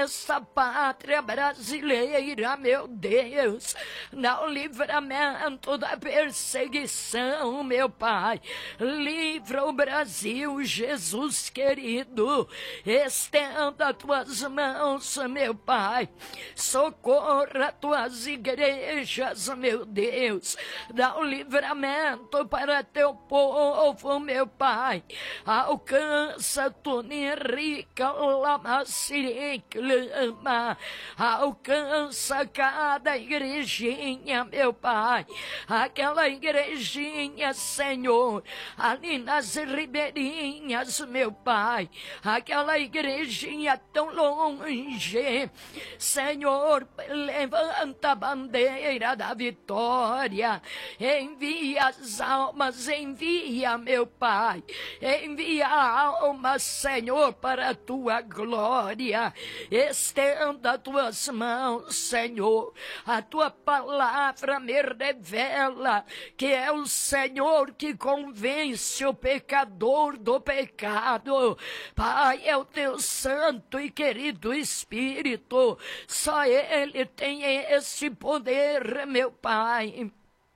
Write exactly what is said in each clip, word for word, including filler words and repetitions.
nessa pátria brasileira, meu Deus, dá o livramento da perseguição, meu Pai, livra o Brasil, Jesus querido, estenda tuas mãos, meu Pai, socorra tuas igrejas, meu Deus, dá o livramento para teu povo, meu Pai, alcança tu rica lama siriclama, alcança cada igrejinha, meu Pai, aquela igrejinha, Senhor, ali nas ribeirinhas, meu Pai, aquela igrejinha tão longe, Senhor, levanta a bandeira da vitória, envia as almas, envia, meu Pai, envia almas, Senhor, para a tua glória, estenda tuas mãos, Senhor, a tua palavra me revela que é o Senhor que convence o pecador do pecado, Pai, é o teu santo e querido Espírito, só Ele tem esse poder, meu Pai.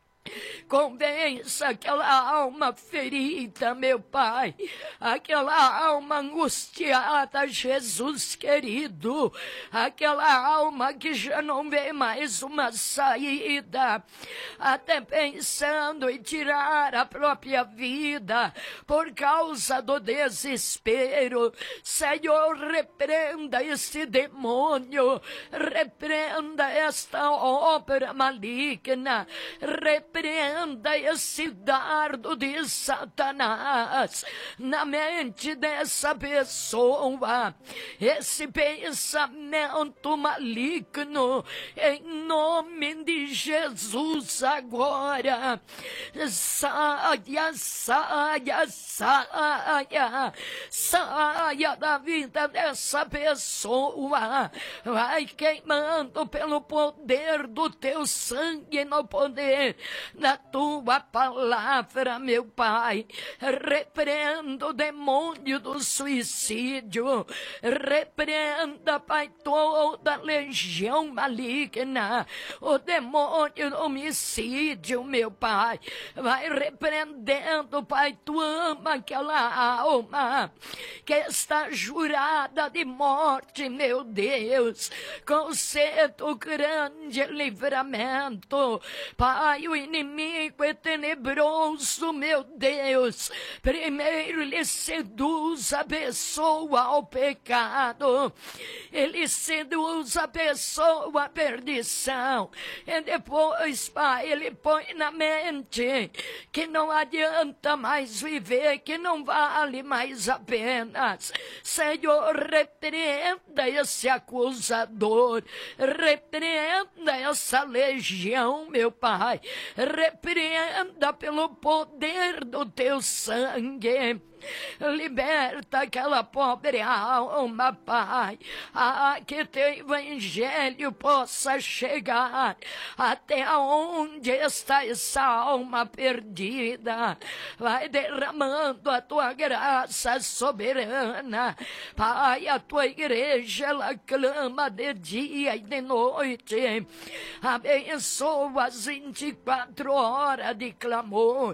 Convença aquela alma ferida, meu Pai, aquela alma angustiada, Jesus querido, aquela alma que já não vê mais uma saída, até pensando em tirar a própria vida por causa do desespero. Senhor, repreenda esse demônio, repreenda esta obra maligna, repreenda Repreenda esse dardo de Satanás na mente dessa pessoa, esse pensamento maligno, em nome de Jesus agora. Saia, saia, saia, saia da vida dessa pessoa, vai queimando pelo poder do teu sangue, no poder da tua palavra, meu Pai. Repreenda o demônio do suicídio, repreenda, Pai, toda legião maligna, o demônio do homicídio, meu Pai. Vai repreendendo, Pai, tu ama aquela alma que está jurada de morte, meu Deus, concedo grande livramento, Pai. O inimigo é tenebroso, meu Deus. Primeiro ele seduz a pessoa ao pecado, ele seduz a pessoa à perdição, e depois, Pai, ele põe na mente que não adianta mais viver, que não vale mais a pena. Senhor, repreenda esse acusador, repreenda essa legião, meu Pai, repreenda pelo poder do teu sangue. Liberta aquela pobre alma, Pai, a que teu evangelho possa chegar até onde está essa alma perdida. Vai derramando a tua graça soberana, Pai. A tua igreja, ela clama de dia e de noite. Abençoa as vinte e quatro horas de clamor,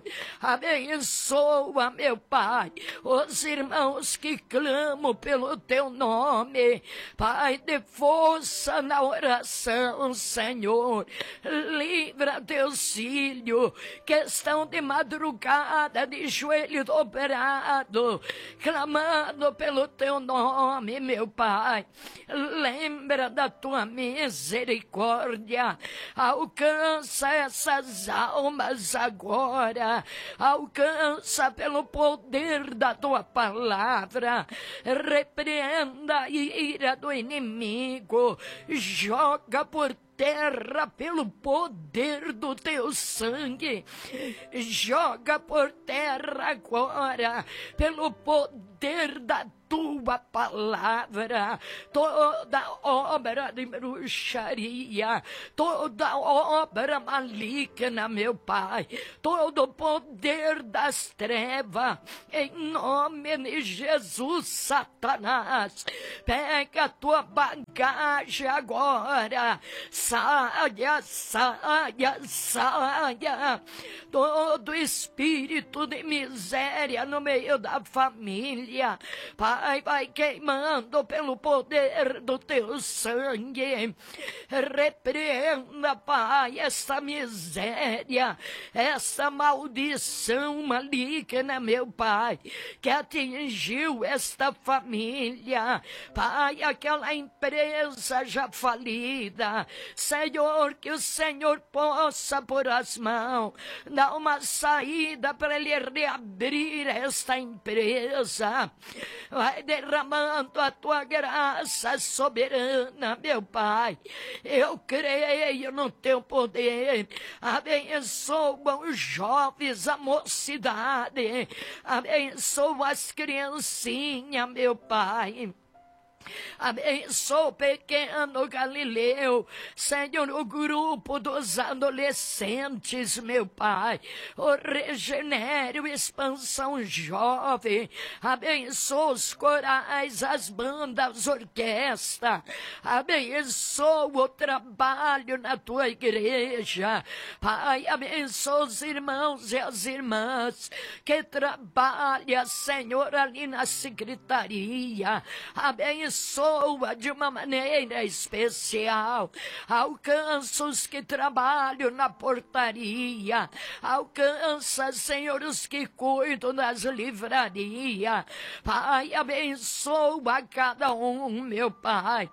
abençoa, meu Pai, os irmãos que clamam pelo teu nome, Pai, de força na oração, Senhor. Livra teus filhos que estão de madrugada, de joelho dobrado, clamando pelo teu nome, meu Pai. Lembra da tua misericórdia, alcança essas almas agora, alcança pelo poder da tua palavra, repreenda a ira do inimigo, joga por terra pelo poder do teu sangue, joga por terra agora pelo poder da tua palavra, toda obra de bruxaria, toda obra maligna, meu Pai, todo o poder das trevas, em nome de Jesus, Satanás, pega a tua bagagem engaje agora. Saia, saia, saia. Todo espírito de miséria no meio da família, Pai, vai queimando pelo poder do teu sangue. Repreenda, Pai, essa miséria, essa maldição maligna, meu Pai, que atingiu esta família. Pai, aquela empresa já falida, Senhor, que o Senhor possa pôr as mãos, dar uma saída para ele reabrir esta empresa. Vai derramando a tua graça soberana, meu Pai. Eu creio no teu poder. Abençoa os jovens, a mocidade. Abençoa as criancinhas, meu Pai. Abençoa o pequeno Galileu, Senhor, o grupo dos adolescentes, meu Pai, o Regenere, Expansão Jovem, abençoa os corais, as bandas, orquestra, abençoa o trabalho na tua igreja, Pai, abençoa os irmãos e as irmãs que trabalham, Senhor, ali na secretaria, abençoa Abençoa de uma maneira especial. Alcança os que trabalham na portaria. Alcança, Senhor, os que cuidam das livrarias. Pai, abençoa cada um, meu Pai.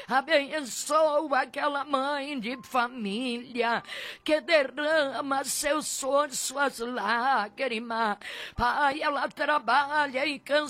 Abençoa aquela mãe de família que derrama seu sonho, suas lágrimas. Pai, ela trabalha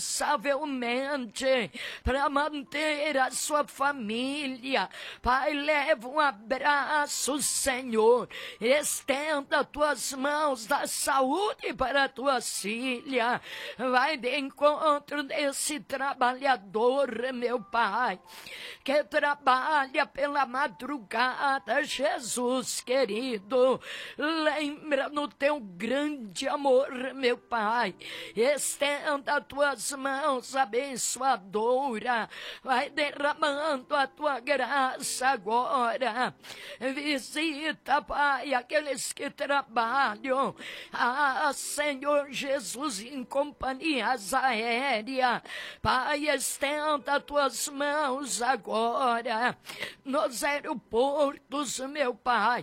incansavelmente para manter ter a sua família. Pai, leva um abraço, Senhor. Estenda tuas mãos da saúde para a tua filha. Vai de encontro desse trabalhador, meu Pai, que trabalha pela madrugada, Jesus querido. Lembra no teu grande amor, meu Pai. Estenda tuas mãos abençoadoras. Vai derramando a tua graça agora. Visita, Pai, aqueles que trabalham. Ah, Senhor Jesus, em companhias aéreas. Pai, estenda tuas mãos agora. Nos aeroportos, meu Pai.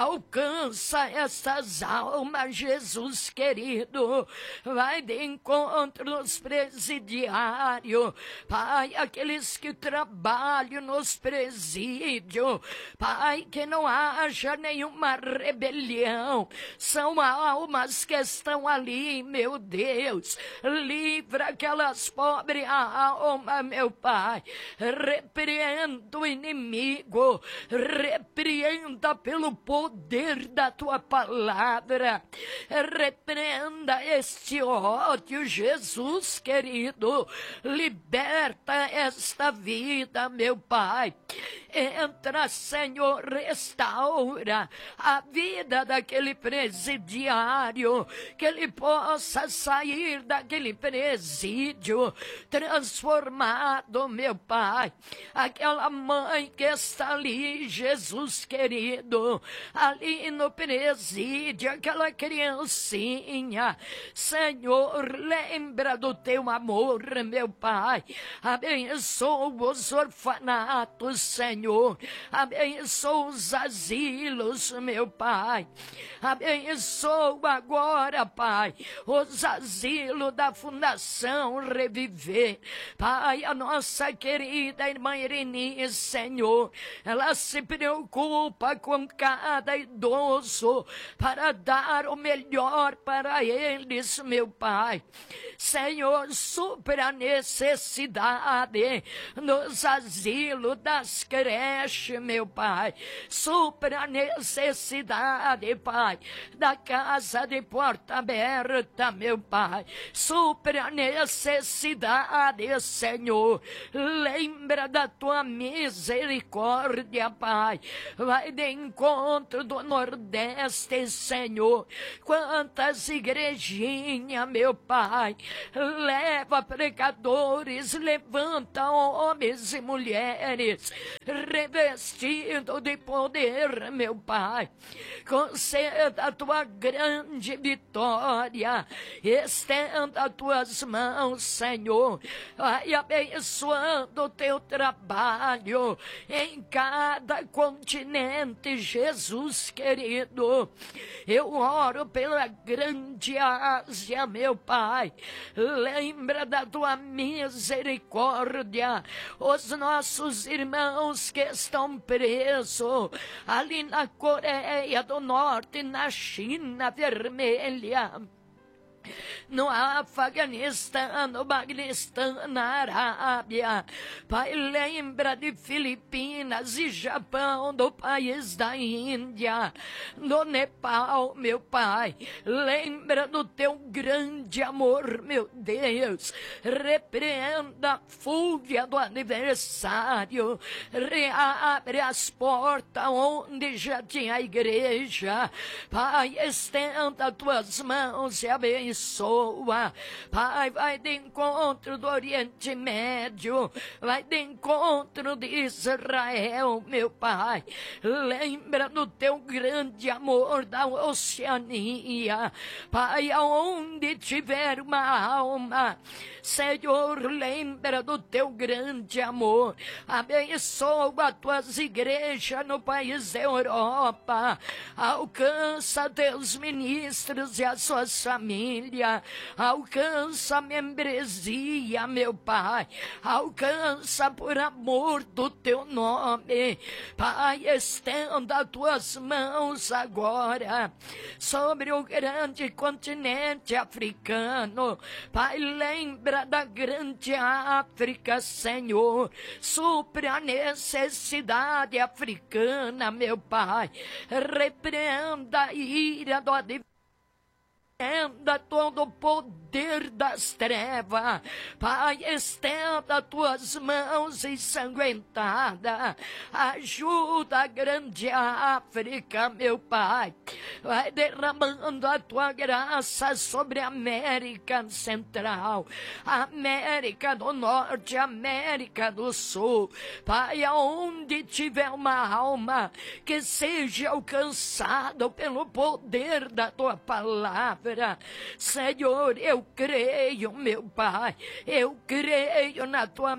Alcança essas almas, Jesus querido. Vai de encontro nos presidiários. Pai, aqueles que trabalham nos presídios, Pai, que não haja nenhuma rebelião, são almas que estão ali, meu Deus, livra aquelas pobres almas, meu Pai, repreenda o inimigo, repreenda pelo poder da tua palavra, repreenda este ódio, Jesus querido, liberta esta vida, meu Pai. Entra, Senhor, restaura a vida daquele presidiário, que ele possa sair daquele presídio transformado, meu Pai. Aquela mãe que está ali, Jesus querido, ali no presídio, aquela criancinha, Senhor, lembra do teu amor, meu Pai. Abençoa os orfanatos, Senhor. Abençoa os asilos, meu Pai. Abençoa agora, Pai, os asilos da Fundação Reviver. Pai, a nossa querida irmã Irene, Senhor, ela se preocupa com cada idoso para dar o melhor para eles, meu Pai. Senhor, supra a necessidade nos asilos das crianças, creche, meu Pai. Supra a necessidade, Pai, da casa de porta aberta, meu Pai. Supra a necessidade, Senhor. Lembra da tua misericórdia, Pai. Vai de encontro do Nordeste, Senhor. Quantas igrejinhas, meu Pai. Leva pregadores, levanta homens e mulheres revestidos de poder, meu Pai. Conceda a tua grande vitória. Estenda as tuas mãos, Senhor. Vai abençoando o teu trabalho em cada continente, Jesus querido. Eu oro pela grande Ásia, meu Pai. Lembra da tua misericórdia. Os nossos irmãos que estão presos ali na Coreia do Norte, na China vermelha, no Afeganistão, no Paquistão, na Arábia. Pai, lembra de Filipinas e Japão, do país da Índia, do Nepal, meu Pai. Lembra do teu grande amor, meu Deus. Repreenda a fúria do adversário. Reabre as portas onde já tinha igreja. Pai, estenda as tuas mãos e abençoa. Pai, vai de encontro do Oriente Médio, vai de encontro de Israel, meu Pai. Lembra do teu grande amor da Oceania, Pai, aonde tiver uma alma, Senhor, lembra do teu grande amor. Abençoa as tuas igrejas no país da Europa. Alcança teus ministros e as suas famílias. Alcança a membresia, meu Pai. Alcança por amor do teu nome. Pai, estenda as tuas mãos agora sobre o grande continente africano. Pai, lembra da grande África, Senhor. Supra a necessidade africana, meu Pai. Repreenda a ira do adversário. Estenda todo o poder das trevas. Pai, estenda tuas mãos ensanguentadas. Ajuda a grande África, meu Pai. Vai derramando a tua graça sobre a América Central, América do Norte, América do Sul. Pai, aonde tiver uma alma que seja alcançado pelo poder da tua palavra. Senhor, eu creio, meu Pai, eu creio na tua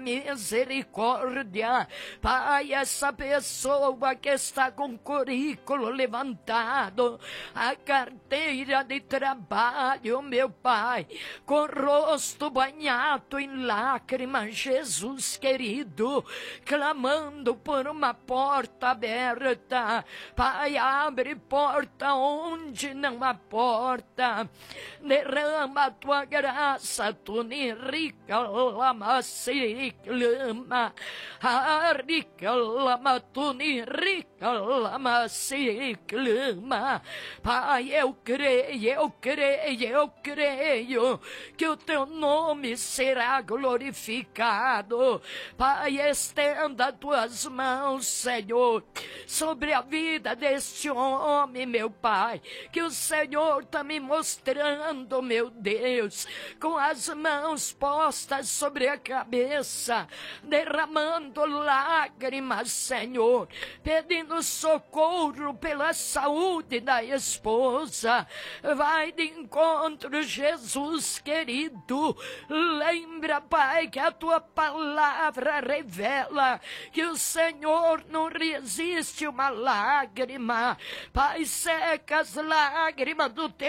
misericórdia. Pai, essa pessoa que está com o currículo levantado, a carteira de trabalho, meu Pai, com o rosto banhado em lágrimas, Jesus querido, clamando por uma porta aberta. Pai, abre porta onde não há porta. Derrama a tua graça, tu nem rica lama se clama, a rica lama, tu nem rica lama se clama. Pai, eu creio, eu creio, eu creio que o teu nome será glorificado. Pai, estenda tuas mãos, Senhor, sobre a vida deste homem, meu Pai, que o Senhor está me mostrando, meu Deus, com as mãos postas sobre a cabeça, derramando lágrimas, Senhor, pedindo socorro pela saúde da esposa. Vai de encontro, Jesus querido. Lembra, Pai, que a tua palavra revela que o Senhor não resiste uma lágrima. Pai, seca as lágrimas do teu filho.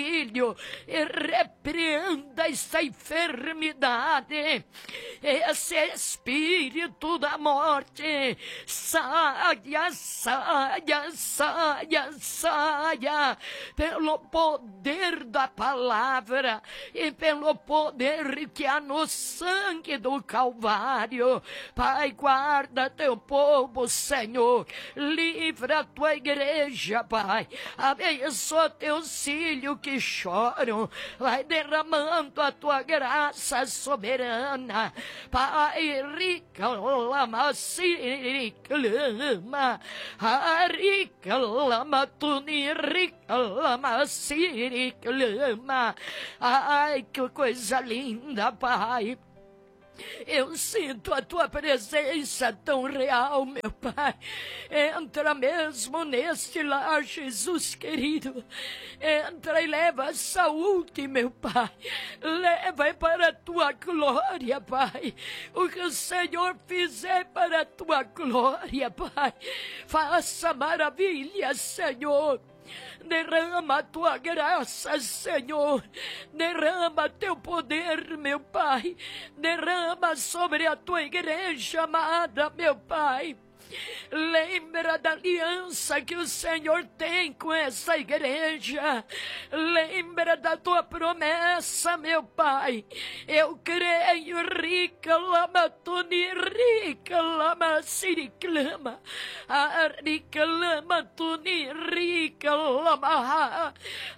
filho e repreenda essa enfermidade, esse espírito da morte. Saia, saia, saia, saia, pelo poder da palavra e pelo poder que há no sangue do Calvário. Pai, guarda teu povo, Senhor, livra a tua igreja, Pai, abençoa teus filhos que choram, vai derramando a tua graça soberana, Pai. Rica lama, rica lama, rica lama, tuni, rica lama, rica lama. Ai, que coisa linda, Pai. Eu sinto a tua presença tão real, meu Pai. Entra mesmo neste lar, Jesus querido. Entra e leva a saúde, meu Pai. Leva para a tua glória, Pai. O que o Senhor fizer para a tua glória, Pai. Faça maravilha, Senhor. Derrama a tua graça, Senhor. Derrama teu poder, meu Pai. Derrama sobre a tua igreja amada, meu Pai. Lembra da aliança que o Senhor tem com essa igreja. Lembra da tua promessa, meu Pai. Eu creio, rica lama tuni, rica lama siriclama, rica lama tuni, rica lama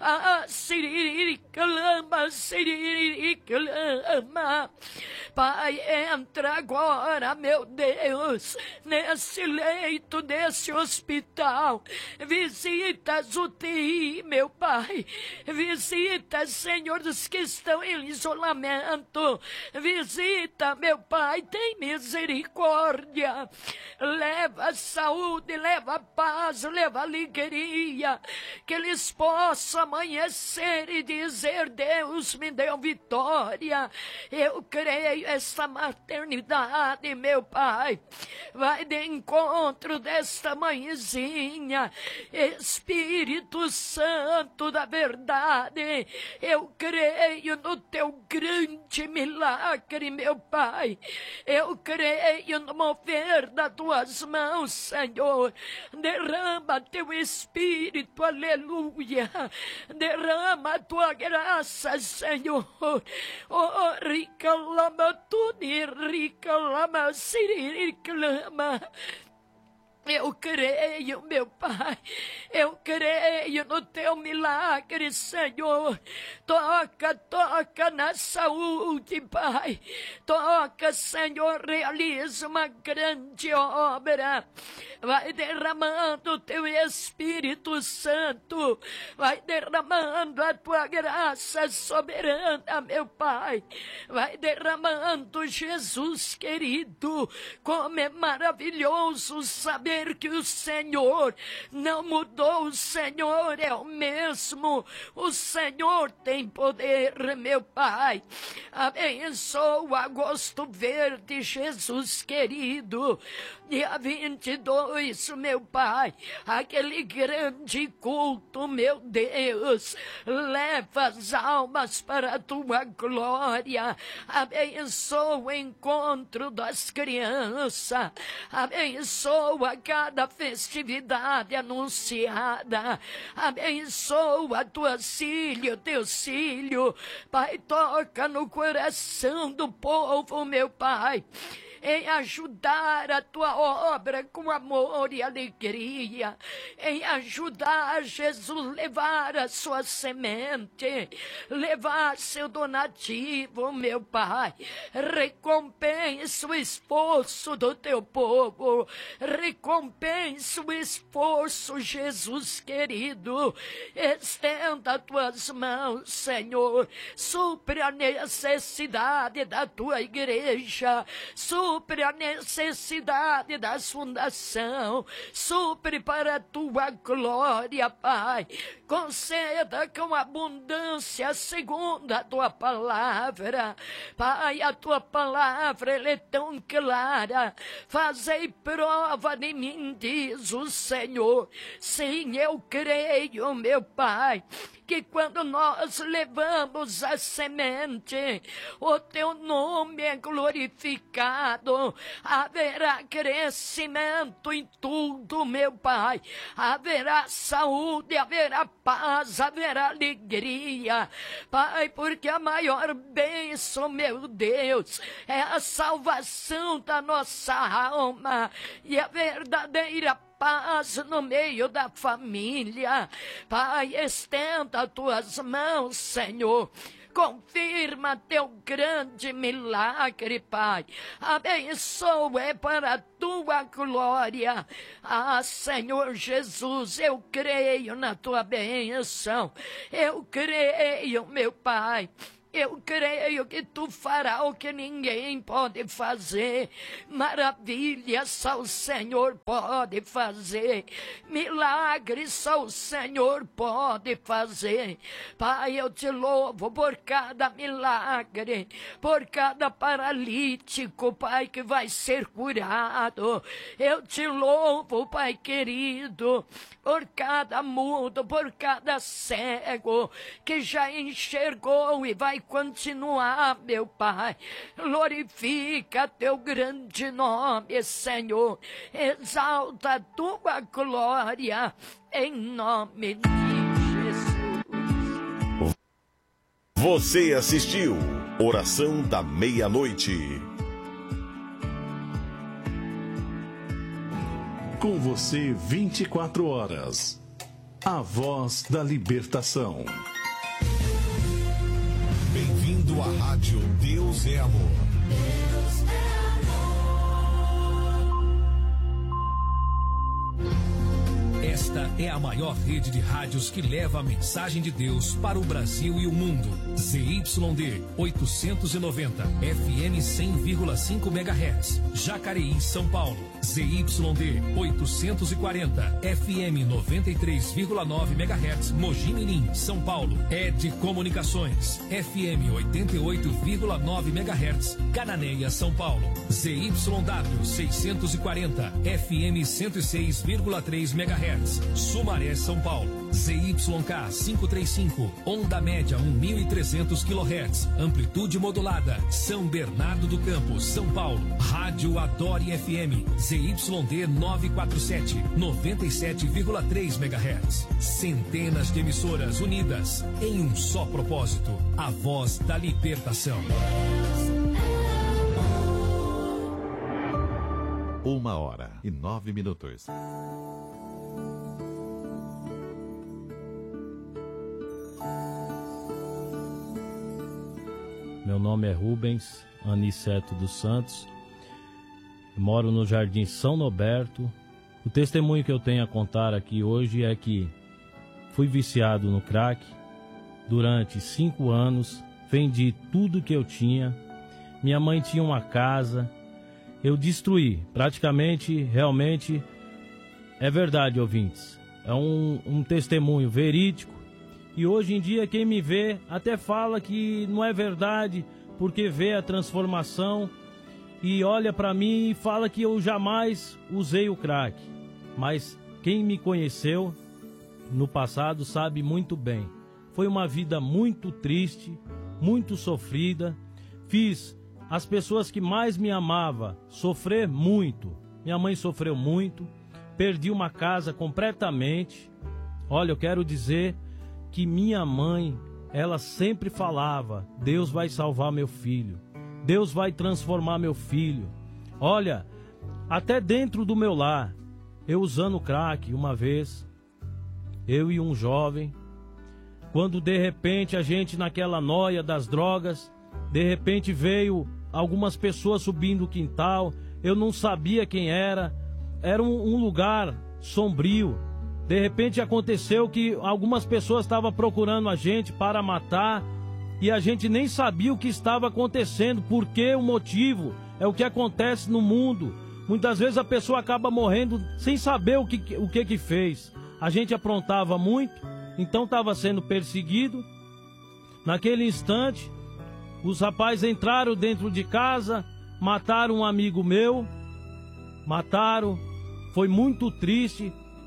sirica lama sirica lama. Pai, entra agora, meu Deus, nesse leito desse hospital. Visita as U T I, meu Pai. Visita, Senhor, os que estão em isolamento. Visita, meu Pai, tem misericórdia. Leva saúde, leva paz, leva alegria. Que eles possam amanhecer e dizer: Deus me deu vitória. Eu creio essa maternidade, meu Pai, vai de encontro desta mãezinha. Espírito Santo da verdade, eu creio no teu grande milagre, meu Pai. Eu creio no mover das tuas mãos, Senhor. Derrama teu Espírito, aleluia. Derrama a tua graça, Senhor. Oh, rica lama tuni, rica lama siririca lama. Eu creio, meu Pai, eu creio no teu milagre, Senhor. Toca, toca na saúde, Pai. Toca, Senhor, realiza uma grande obra. Vai derramando o teu Espírito Santo. Vai derramando a tua graça soberana, meu Pai. Vai derramando, Jesus querido. Como é maravilhoso saber que o Senhor não mudou, o Senhor é o mesmo, o Senhor tem poder, meu Pai. Abençoa Agosto Verde, Jesus querido, dia vinte e dois, meu Pai, aquele grande culto, meu Deus, leva as almas para a tua glória. Abençoa o encontro das crianças, abençoa cada festividade anunciada. Abençoa tuas filhas, teus filhos. Pai, toca no coração do povo, meu Pai, em ajudar a tua obra com amor e alegria, em ajudar, Jesus, levar a sua semente, levar seu donativo, meu Pai. Recompensa o esforço do teu povo, recompensa o esforço, Jesus querido. Estenda as tuas mãos, Senhor, supre a necessidade da tua igreja, supre supre a necessidade da fundação, supre para a tua glória, Pai. Conceda com abundância segundo a tua palavra. Pai, a tua palavra ela é tão clara. Fazei prova de mim, diz o Senhor. Sim, eu creio, meu Pai. que quando nós levamos a semente, o teu nome é glorificado, haverá crescimento em tudo, meu Pai, haverá saúde, haverá paz, haverá alegria, Pai, porque a maior bênção, meu Deus, é a salvação da nossa alma e a verdadeira paz no meio da família. Pai, estenda tuas mãos, Senhor. Confirma teu grande milagre, Pai. Abençoe para a tua glória. Ah, Senhor Jesus, eu creio na tua bênção. Eu creio, meu Pai. Eu creio que tu farás o que ninguém pode fazer. Maravilhas só o Senhor pode fazer. Milagres só o Senhor pode fazer. Pai, eu te louvo por cada milagre, por cada paralítico, Pai, que vai ser curado. Eu te louvo, Pai querido, por cada mudo, por cada cego que já enxergou e vai continuar, meu Pai. Glorifica teu grande nome, Senhor. Exalta a tua glória em nome de Jesus. Você assistiu Oração da Meia-Noite. Com você vinte e quatro horas. A voz da libertação. Bem-vindo à rádio Deus é Amor. Deus é amor. Esta é a maior rede de rádios que leva a mensagem de Deus para o Brasil e o mundo. Z Y D oitocentos e noventa, F M cem vírgula cinco megahertz, Jacareí, São Paulo. Z Y D oitocentos e quarenta, F M noventa e três vírgula nove megahertz, Mogi Mirim, São Paulo. Ed Comunicações, F M oitenta e oito vírgula nove megahertz, Cananéia, São Paulo. Z Y W seiscentos e quarenta, F M cento e seis vírgula três megahertz, Sumaré, São Paulo. Z Y K quinhentos e trinta e cinco, onda média mil e trezentos quilohertz, amplitude modulada, São Bernardo do Campo, São Paulo. Rádio Adore F M, Z Y D novecentos e quarenta e sete, noventa e sete vírgula três megahertz. Centenas de emissoras unidas em um só propósito, a voz da libertação. Uma hora e nove minutos. Meu nome é Rubens Aniceto dos Santos, moro no Jardim São Noberto. O testemunho que eu tenho a contar aqui hoje é que fui viciado no crack durante cinco anos, vendi tudo que eu tinha, minha mãe tinha uma casa, eu destruí, praticamente, realmente, é verdade, ouvintes, é um, um testemunho verídico. E hoje em dia quem me vê até fala que não é verdade, porque vê a transformação e olha para mim e fala que eu jamais usei o crack. Mas quem me conheceu no passado sabe muito bem. Foi uma vida muito triste, muito sofrida. Fiz as pessoas que mais me amavam sofrer muito. Minha mãe sofreu muito, perdi uma casa completamente. Olha, eu quero dizer que minha mãe, ela sempre falava, Deus vai salvar meu filho, Deus vai transformar meu filho. Olha, até dentro do meu lar, eu usando crack uma vez, eu e um jovem, quando de repente a gente naquela noia das drogas, de repente veio algumas pessoas subindo o quintal, eu não sabia quem era, era um, um lugar sombrio. De repente aconteceu que algumas pessoas estavam procurando a gente para matar e a gente nem sabia o que estava acontecendo, porque o motivo é o que acontece no mundo. Muitas vezes a pessoa acaba morrendo sem saber o que, o que que fez. A gente aprontava muito, então estava sendo perseguido. Naquele instante, os rapazes entraram dentro de casa, mataram um amigo meu, mataram, foi muito triste.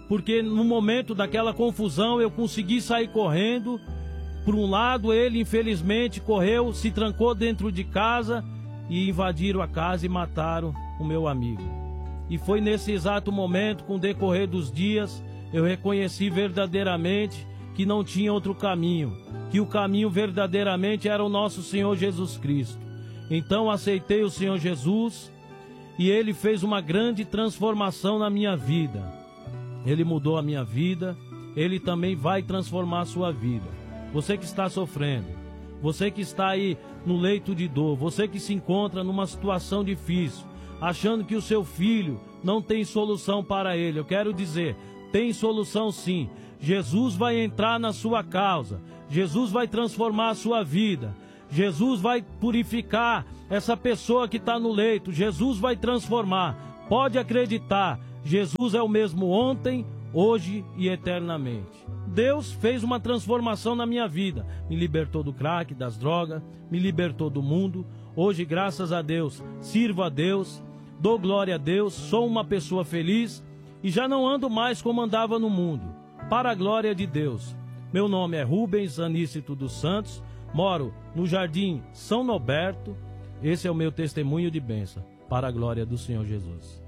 porque no momento daquela confusão eu consegui sair correndo. Por um lado, ele infelizmente correu, se trancou dentro de casa e invadiram a casa e mataram o meu amigo. E foi nesse exato momento, com o decorrer dos dias, eu reconheci verdadeiramente que não tinha outro caminho, que o caminho verdadeiramente era o nosso Senhor Jesus Cristo. Então aceitei o Senhor Jesus e Ele fez uma grande transformação na minha vida. Ele mudou a minha vida, Ele também vai transformar a sua vida. Você que está sofrendo, você que está aí no leito de dor, você que se encontra numa situação difícil, achando que o seu filho não tem solução para ele, eu quero dizer, tem solução sim. Jesus vai entrar na sua causa, Jesus vai transformar a sua vida, Jesus vai purificar essa pessoa que está no leito, Jesus vai transformar. Pode acreditar, Jesus é o mesmo ontem, hoje e eternamente. Deus fez uma transformação na minha vida, me libertou do crack, das drogas, me libertou do mundo. Hoje, graças a Deus, sirvo a Deus, dou glória a Deus, sou uma pessoa feliz e já não ando mais como andava no mundo, para a glória de Deus. Meu nome é Rubens Anícito dos Santos, moro no Jardim São Noberto. Esse é o meu testemunho de bênção, para a glória do Senhor Jesus.